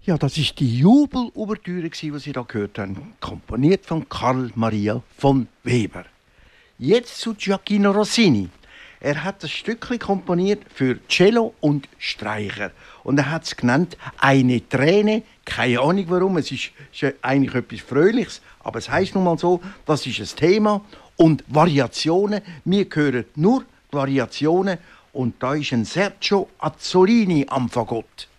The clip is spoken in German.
Ja, das ist die Jubelouvertüre, die Sie da gehört haben, komponiert von Karl Maria von Weber. Jetzt zu Gioacchino Rossini. Er hat das Stückchen komponiert für Cello und Streicher. Und er hat es genannt «Eine Träne». Keine Ahnung warum, es ist eigentlich etwas Fröhliches, aber es heisst nun mal so, das ist ein Thema. Und Variationen, wir hören nur die Variationen. Und da ist ein Sergio Azzolini am Fagott.